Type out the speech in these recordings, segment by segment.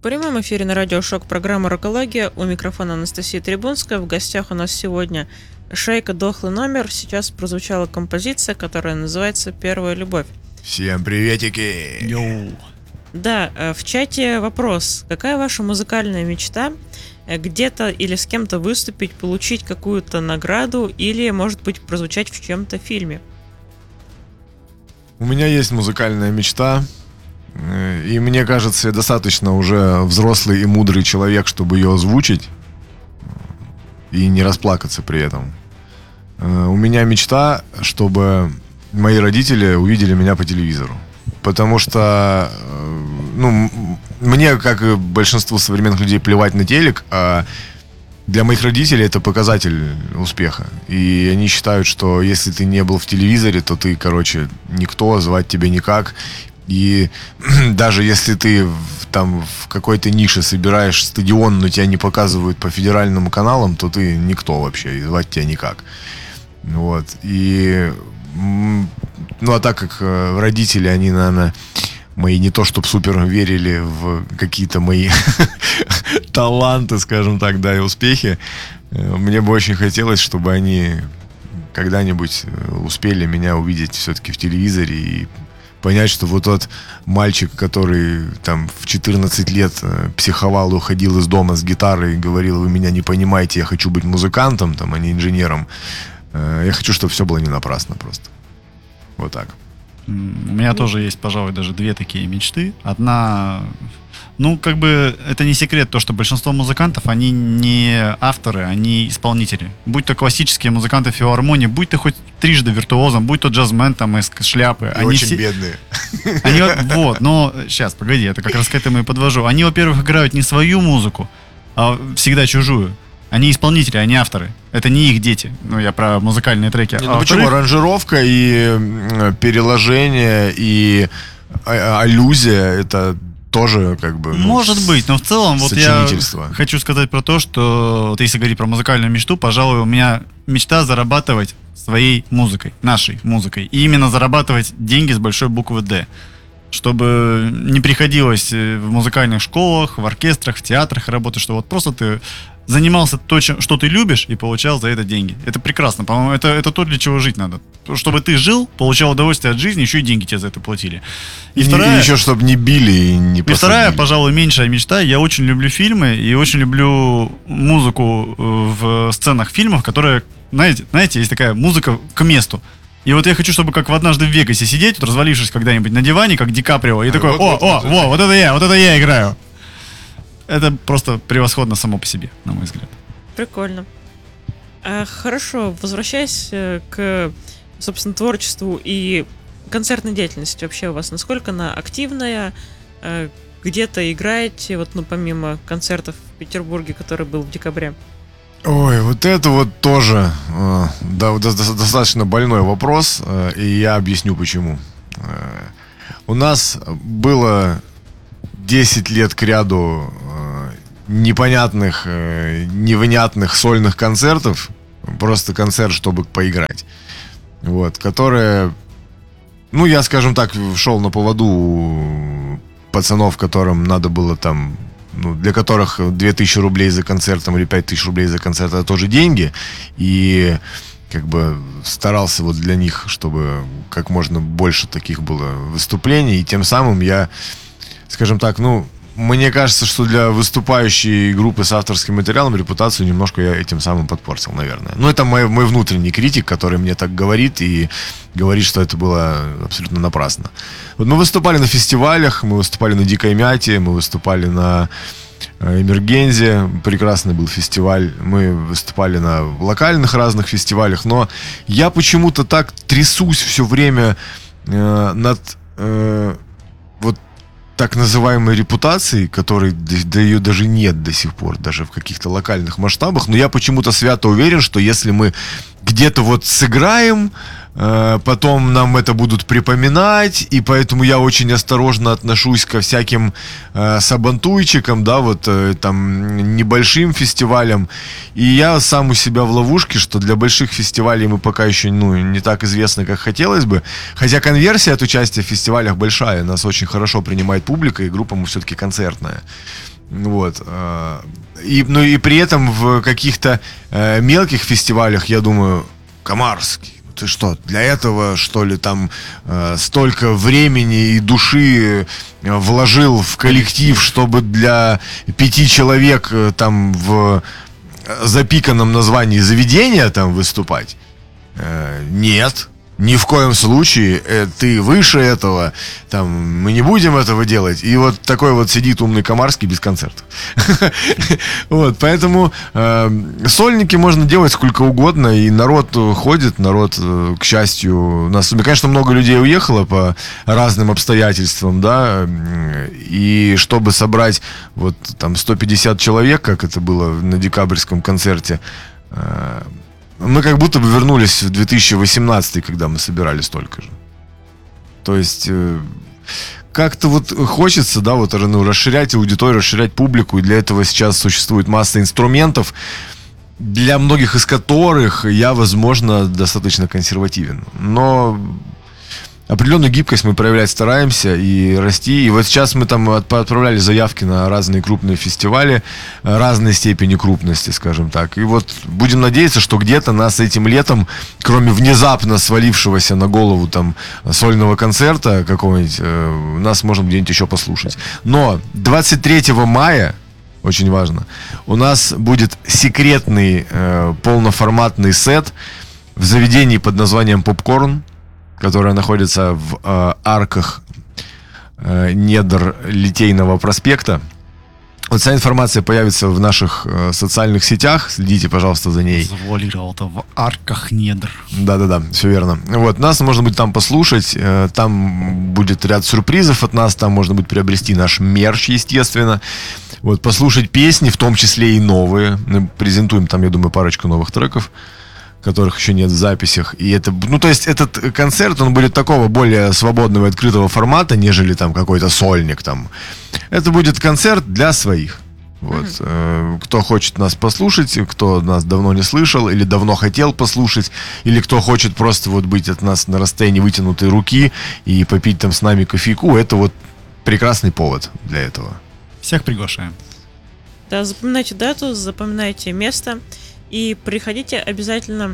прямом эфире на радио «Шок» программа «Рокология». У микрофона Анастасия Трибунская. В гостях у нас сегодня Шейка «Дохлый номер». Сейчас прозвучала композиция, которая называется «Первая любовь». Всем приветики! Йоу. Да, в чате вопрос. Какая ваша музыкальная мечта? Где-то или с кем-то выступить, получить какую-то награду или, может быть, прозвучать в чем-то фильме? У меня есть музыкальная мечта, и мне кажется, я достаточно уже взрослый и мудрый человек, чтобы ее озвучить и не расплакаться при этом. У меня мечта, чтобы мои родители увидели меня по телевизору. Потому что, мне, как и большинству современных людей, плевать на телек, а для моих родителей это показатель успеха. И они считают, что если ты не был в телевизоре, то ты, никто, звать тебя никак. И даже если ты там в какой-то нише собираешь стадион, но тебя не показывают по федеральным каналам, то ты никто вообще, и звать тебя никак. Вот. И а так как родители, они, наверное, мои не то чтобы супер верили в какие-то мои таланты, скажем так, да, и успехи, мне бы очень хотелось, чтобы они когда-нибудь успели меня увидеть все-таки в телевизоре и понять, что вот тот мальчик, который там в 14 лет психовал и уходил из дома с гитарой и говорил: вы меня не понимаете, я хочу быть музыкантом, там, а не инженером. Я хочу, чтобы все было не напрасно просто. Вот так. У меня тоже есть, пожалуй, даже две такие мечты. Одна, это не секрет, то, что большинство музыкантов, они не авторы, они исполнители. Будь то классические музыканты филармонии, будь то хоть трижды виртуозом, будь то джазмен там из шляпы. И они очень бедные. Но сейчас, погоди, это как раз к этому и подвожу. Они, во-первых, играют не свою музыку, а всегда чужую. Они исполнители, они авторы. Это не их дети. Я про музыкальные треки. Почему? Аранжировка и переложение и аллюзия — это тоже может быть, но в целом вот я хочу сказать про то, что вот если говорить про музыкальную мечту, пожалуй, у меня мечта зарабатывать своей музыкой, нашей музыкой. И именно зарабатывать деньги с большой буквы «Д». Чтобы не приходилось в музыкальных школах, в оркестрах, в театрах работать, что вот просто ты занимался то, что ты любишь, и получал за это деньги. Это прекрасно. По-моему, это то, для чего жить надо. Чтобы ты жил, получал удовольствие от жизни, еще и деньги тебе за это платили. И вторая, еще чтобы не били и не посадили. И вторая, пожалуй, меньшая мечта. Я очень люблю фильмы и очень люблю музыку в сценах фильмов, которые, знаете, есть такая музыка к месту. И вот я хочу, чтобы как в «Однажды в Вегасе» сидеть, вот развалившись когда-нибудь на диване, как Ди Каприо, и такой: вот это я играю. Это просто превосходно само по себе, на мой взгляд. Прикольно. Хорошо, возвращаясь к, собственно, творчеству и концертной деятельности, вообще у вас насколько она активная? Где-то играете, помимо концертов в Петербурге, который был в декабре? Ой, вот это вот тоже достаточно больной вопрос, и я объясню почему. У нас было 10 лет кряду непонятных, невнятных сольных концертов, просто концерт, чтобы поиграть, вот, которые, я, скажем так, шел на поводу у пацанов, которым надо было там, для которых 2000 рублей за концертом или 5000 рублей за концерт — это тоже деньги, и старался вот для них, чтобы как можно больше таких было выступлений, и тем самым я, скажем так, мне кажется, что для выступающей группы с авторским материалом репутацию немножко я этим самым подпортил, наверное. Это мой внутренний критик, который мне так говорит и говорит, что это было абсолютно напрасно. Вот мы выступали на фестивалях, мы выступали на Дикой Мяте, мы выступали на Эмергензе, прекрасный был фестиваль, мы выступали на локальных разных фестивалях, но я почему-то так трясусь все время над так называемой репутацией, которой ее даже нет до сих пор, даже в каких-то локальных масштабах, но я почему-то свято уверен, что если мы где-то сыграем, потом нам это будут припоминать, и поэтому я очень осторожно отношусь ко всяким сабантуйчикам, там небольшим фестивалям, и я сам у себя в ловушке, что для больших фестивалей мы пока еще не так известны, как хотелось бы, хотя конверсия от участия в фестивалях большая, нас очень хорошо принимает публика, и группа мы все-таки концертная. Вот. И при этом в каких-то мелких фестивалях, я думаю, Комарский, ты что, для этого, что ли, там столько времени и души вложил в коллектив, чтобы для 5 человек там в запиканном названии заведения там выступать? Нет. Ни в коем случае, ты выше этого, там, мы не будем этого делать. И вот такой вот сидит умный Комарский без концертов. Вот, поэтому сольники можно делать сколько угодно, и народ ходит, народ, к счастью, у нас, конечно, много людей уехало по разным обстоятельствам, да, и чтобы собрать вот там 150 человек, как это было на декабрьском концерте, мы как будто бы вернулись в 2018, когда мы собирали столько же. То есть как-то вот хочется, да, вот расширять аудиторию, расширять публику, и для этого сейчас существует масса инструментов, для многих из которых я, возможно, достаточно консервативен. Но определенную гибкость мы проявлять стараемся и расти. И вот сейчас мы там отправляли заявки на разные крупные фестивали, разной степени крупности, скажем так. И вот будем надеяться, что где-то нас этим летом, кроме внезапно свалившегося на голову там сольного концерта какого-нибудь, нас можно где-нибудь еще послушать. Но 23 мая, очень важно, у нас будет секретный полноформатный сет в заведении под названием «Попкорн», которая находится в арках недр Литейного проспекта. Вот вся информация появится в наших социальных сетях. Следите, пожалуйста, за ней. Завуалировал-то в арках недр. Да-да-да, все верно. Вот, нас можно будет там послушать. Там будет ряд сюрпризов от нас. Там можно будет приобрести наш мерч, естественно. Вот, послушать песни, в том числе и новые. Мы презентуем там, я думаю, парочку новых треков, которых еще нет в записях. И это, ну, то есть этот концерт, он будет такого более свободного и открытого формата, нежели там какой-то сольник там. Это будет концерт для своих. Вот. Кто хочет нас послушать, кто нас давно не слышал или давно хотел послушать, или кто хочет просто вот быть от нас на расстоянии вытянутой руки и попить там с нами кофейку, это вот прекрасный повод для этого. Всех приглашаем. Да, запоминайте дату, запоминайте место. И приходите обязательно.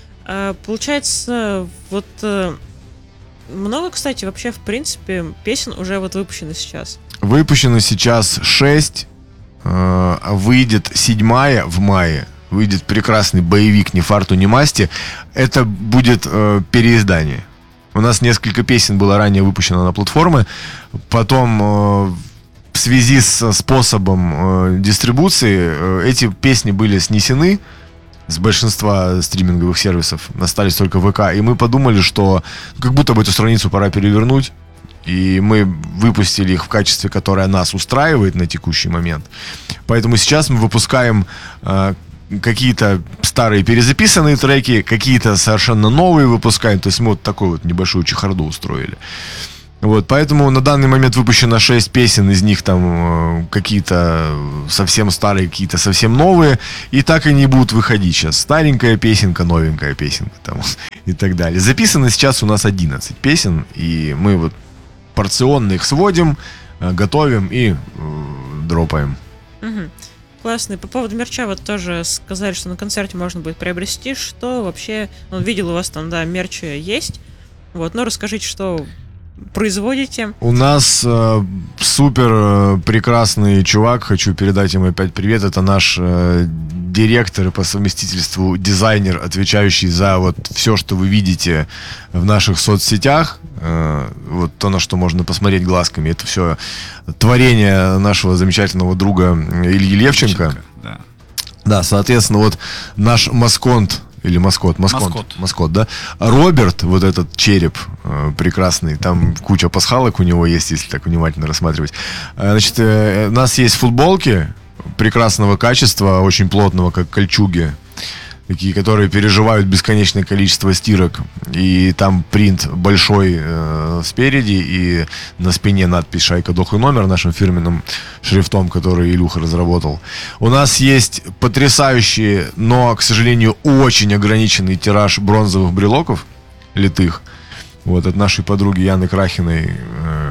Получается, вот много, кстати, вообще, в принципе, песен уже вот выпущено сейчас. Выпущено сейчас 6. Выйдет 7 в мае. Выйдет прекрасный боевик «Ни фарту, ни масти». Это будет переиздание. У нас несколько песен было ранее выпущено на платформы. Потом в связи с способом дистрибуции эти песни были снесены с большинства стриминговых сервисов, остались только ВК, и мы подумали, что как будто бы эту страницу пора перевернуть, и мы выпустили их в качестве, которое нас устраивает на текущий момент. Поэтому сейчас мы выпускаем какие-то старые перезаписанные треки, какие-то совершенно новые выпускаем, то есть мы вот такую вот небольшую чехарду устроили. Вот, поэтому на данный момент выпущено 6 песен, из них там какие-то совсем старые, какие-то совсем новые, и так они будут выходить сейчас. Старенькая песенка, новенькая песенка там, и так далее. Записано сейчас у нас 11 песен, и мы вот порционно их сводим, готовим и дропаем. Угу. Классно. И по поводу мерча вот тоже сказали, что на концерте можно будет приобрести. Что вообще... Ну, видел у вас там, да, мерч есть. Вот, но расскажите, что производите. У нас супер прекрасный чувак, хочу передать ему опять привет. Это наш директор и по совместительству дизайнер, отвечающий за вот все, что вы видите в наших соцсетях. Вот то, на что можно посмотреть глазками. Это все творение нашего замечательного друга Ильи Левченко. Да. Да, соответственно, вот наш маскот, да. Роберт, вот этот череп прекрасный, там куча пасхалок у него есть, если так внимательно рассматривать. Значит, у нас есть футболки прекрасного качества, очень плотного, как кольчуги, такие, которые переживают бесконечное количество стирок. И там принт большой спереди, и на спине надпись «Шайка дохлый номер» нашим фирменным шрифтом, который Илюха разработал. У нас есть потрясающий, но, к сожалению, очень ограниченный тираж бронзовых брелоков литых. Вот, от нашей подруги Яны Крахиной,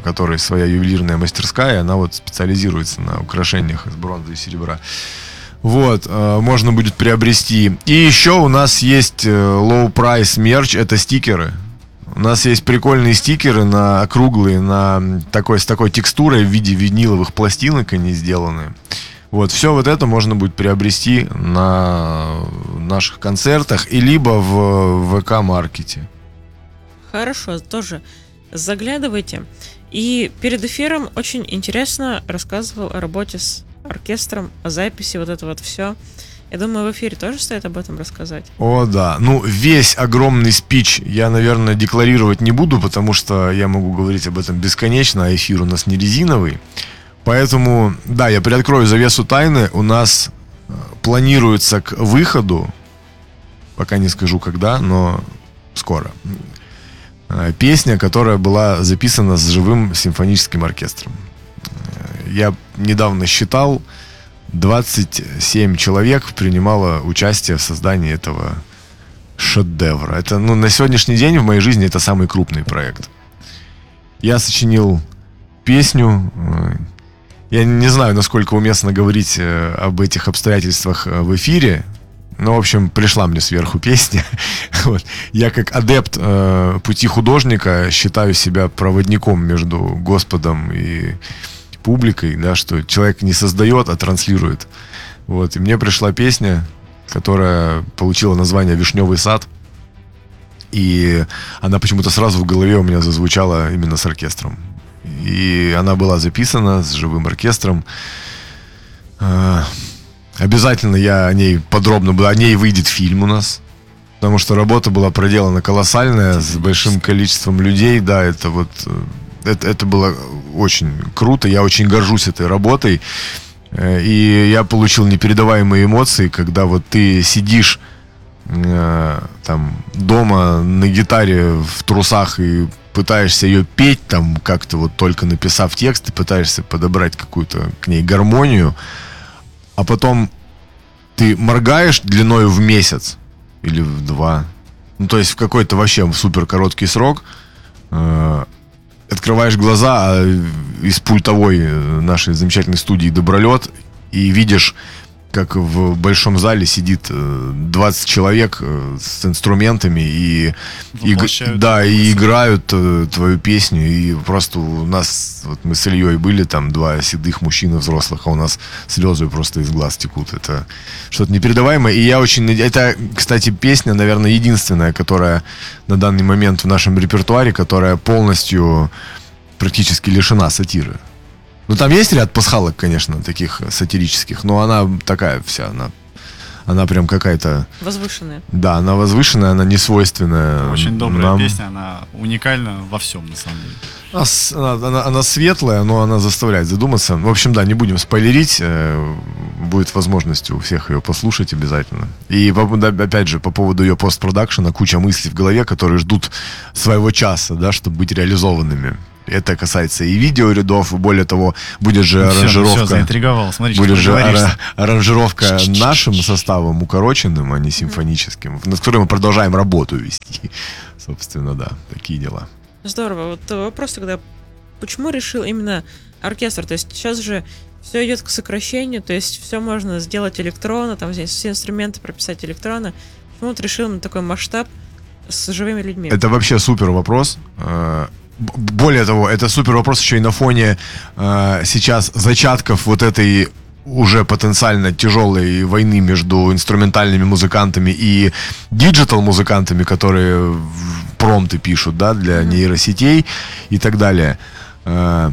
которой своя ювелирная мастерская, она вот специализируется на украшениях из бронзы и серебра. Вот, можно будет приобрести. И еще у нас есть low price мерч, это стикеры. У нас есть прикольные стикеры округлые, с такой текстурой в виде виниловых пластинок они сделаны. Вот, все вот это можно будет приобрести на наших концертах и либо в ВК-маркете. Хорошо, тоже заглядывайте. И перед эфиром очень интересно рассказывал о работе с оркестром, о записи, вот это вот все. Я думаю, в эфире тоже стоит об этом рассказать. О, да. Ну, весь огромный спич я, наверное, декларировать не буду, потому что я могу говорить об этом бесконечно, а эфир у нас не резиновый. Поэтому, да, я приоткрою завесу тайны. У нас планируется к выходу, пока не скажу когда, но скоро, песня, которая была записана с живым симфоническим оркестром. Я недавно считал, 27 человек принимало участие в создании этого шедевра. Это, на сегодняшний день в моей жизни это самый крупный проект. Я сочинил песню. Я не знаю, насколько уместно говорить об этих обстоятельствах в эфире. Но, в общем, пришла мне сверху песня. Вот. Я, как адепт пути художника, считаю себя проводником между Господом и публикой, да, что человек не создает, а транслирует. Вот. И мне пришла песня, которая получила название «Вишневый сад». И она почему-то сразу в голове у меня зазвучала именно с оркестром. И она была записана с живым оркестром. Обязательно я о ней подробно... О ней выйдет фильм у нас. Потому что работа была проделана колоссальная, с большим количеством людей. Да, это вот... Это было очень круто. Я очень горжусь этой работой. И я получил непередаваемые эмоции, когда вот ты сидишь там дома на гитаре в трусах и пытаешься ее петь, там как-то вот только написав текст, ты пытаешься подобрать какую-то к ней гармонию, а потом ты моргаешь длиною в месяц или в 2, то есть в какой-то вообще супер короткий срок, открываешь глаза, а из пультовой нашей замечательной студии «Добролет» и видишь, как в большом зале сидит 20 человек с инструментами и играют твою песню. И просто у нас, вот мы с Ильей были, там 2 седых мужчины взрослых, а у нас слезы просто из глаз текут. Это что-то непередаваемое. И я очень... Это, кстати, песня, наверное, единственная, которая на данный момент в нашем репертуаре, которая полностью практически лишена сатиры. Ну, там есть ряд пасхалок, конечно, таких сатирических, но она такая вся, она прям какая-то... Возвышенная. Да, она возвышенная, она не свойственная. Очень добрая песня, она уникальна во всем, на самом деле. Она светлая, но она заставляет задуматься. В общем, да, не будем спойлерить, будет возможность у всех ее послушать обязательно. И, опять же, по поводу ее постпродакшена, куча мыслей в голове, которые ждут своего часа, да, чтобы быть реализованными. Это касается и видеорядов, и более того, будет же аранжировка. Все, заинтриговал. Смотри, будет же аранжировка нашим составом, укороченным, а не симфоническим, над которым мы продолжаем работу вести. Собственно, да, такие дела. Здорово. Вот вопрос тогда, почему решил именно оркестр? То есть сейчас же все идет к сокращению, то есть все можно сделать электронно, там здесь все инструменты прописать электронно. Почему ты решил на такой масштаб с живыми людьми? Это вообще супер вопрос. Более того, это супер вопрос еще и на фоне сейчас зачатков вот этой уже потенциально тяжелой войны между инструментальными музыкантами и диджитал-музыкантами, которые промпты пишут, да, для нейросетей и так далее. Я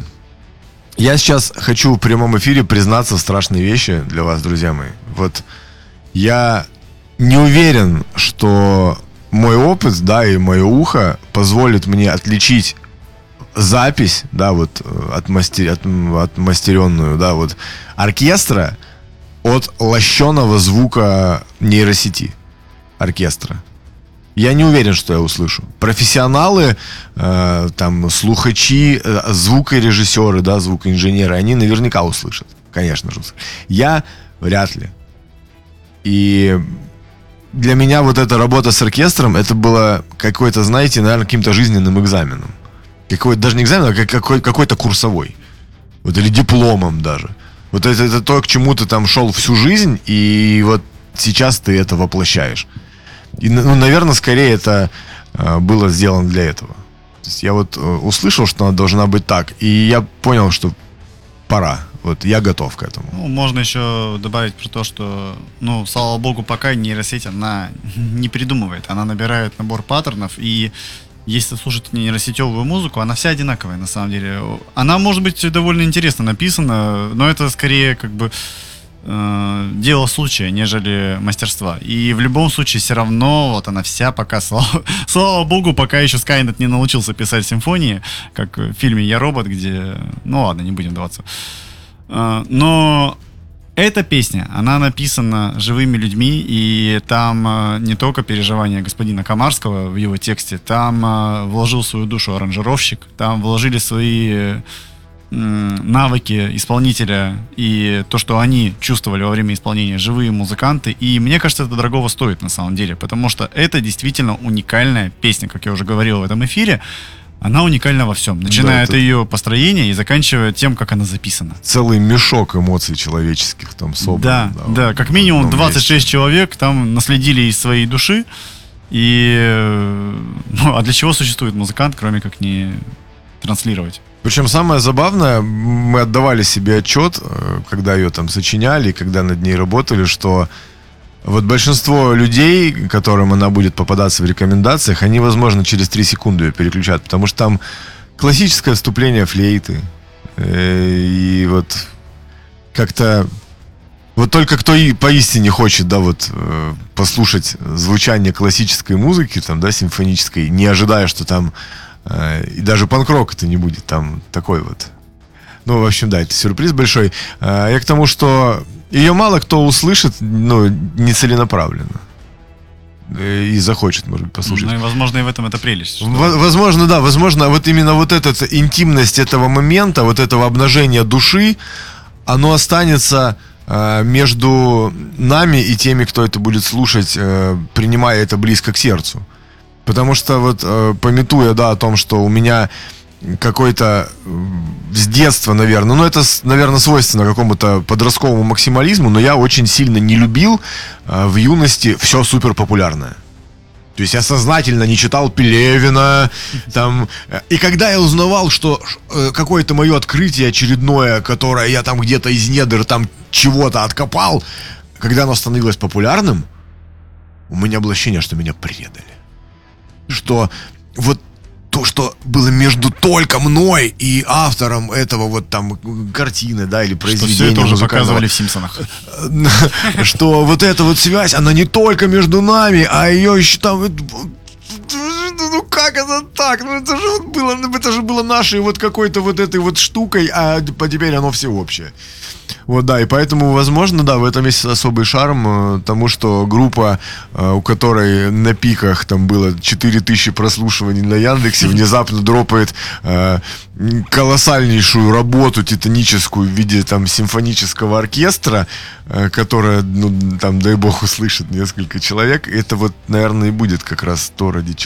сейчас хочу в прямом эфире признаться в страшные вещи для вас, друзья мои. Вот я не уверен, что мой опыт, да, и мое ухо позволит мне отличить запись, да, вот отмастеренную, да, вот оркестра от лощеного звука нейросети оркестра. Я не уверен, что я услышу. Профессионалы, там, слухачи, звукорежиссеры, да, звукоинженеры, они наверняка услышат, конечно же. Я вряд ли. И для меня вот эта работа с оркестром, это было какой-то, знаете, наверное, каким-то жизненным экзаменом. Какой-то даже не экзамен, а какой-то курсовой. Вот, или дипломом даже. Вот это то, к чему ты там шел всю жизнь, и вот сейчас ты это воплощаешь. И, ну, наверное, скорее это было сделано для этого. То есть я вот услышал, что она должна быть так, и я понял, что пора. Вот я готов к этому. Ну, можно еще добавить про то, что, ну, слава богу, пока нейросеть, она не придумывает. Она набирает набор паттернов, и если слушать нейросетевую музыку, она вся одинаковая, на самом деле. Она, может быть, довольно интересно написана, но это скорее как бы дело случая, нежели мастерства. И в любом случае все равно вот она вся пока, слава богу, пока еще Skynet не научился писать симфонии, как в фильме «Я робот», где... Ну ладно, не будем даваться. Но эта песня, она написана живыми людьми, и там не только переживания господина Комарского в его тексте, там вложил свою душу аранжировщик, там вложили свои навыки исполнителя и то, что они чувствовали во время исполнения, живые музыканты. И мне кажется, это дорогого стоит на самом деле, потому что это действительно уникальная песня, как я уже говорил в этом эфире. Она уникальна во всем, начиная от ее построения и заканчивая тем, как она записана. Целый мешок эмоций человеческих там собран. Да, как минимум 26 человек там наследили из своей души. И, ну, а для чего существует музыкант, кроме как не транслировать? Причем самое забавное, мы отдавали себе отчет, когда ее там сочиняли, когда над ней работали, что вот большинство людей, которым она будет попадаться в рекомендациях, они, возможно, через 3 секунды ее переключат, потому что там классическое вступление флейты. И вот как-то... Вот только кто и поистине хочет, да, вот послушать звучание классической музыки, там, да, симфонической, не ожидая, что там и даже панк-рок это не будет там такой вот. Ну, в общем, да, это сюрприз большой. Я к тому, что ее мало кто услышит, ну, нецеленаправленно. И захочет, может быть, послушать. Ну, и, возможно, и в этом это прелесть. Что... Возможно, да, возможно, вот именно вот эта интимность этого момента, вот этого обнажения души, оно останется между нами и теми, кто это будет слушать, принимая это близко к сердцу. Потому что вот, памятуя, да, о том, что у меня какой-то с детства, наверное, ну это, наверное, свойственно какому-то подростковому максимализму, но я очень сильно не любил в юности все супер популярное. То есть я сознательно не читал Пелевина, там, и когда я узнавал, что какое-то мое открытие очередное, которое я там где-то из недр там чего-то откопал, когда оно становилось популярным, у меня было ощущение, что меня предали. Что вот то, что было между только мной и автором этого вот там картины, да, или произведения. Что все это уже показывали в «Симпсонах». Что вот эта вот связь, она не только между нами, а ее еще там... Ну как это так? Ну это же было нашей вот какой-то вот этой вот штукой, а теперь оно всеобщее. Вот, да, и поэтому, возможно, да, в этом есть особый шарм тому, что группа, у которой на пиках там было 4000 прослушиваний на Яндексе, внезапно дропает колоссальнейшую работу титаническую в виде там симфонического оркестра, которая, ну, там, дай бог, услышит несколько человек. Это вот, наверное, и будет как раз то, ради чего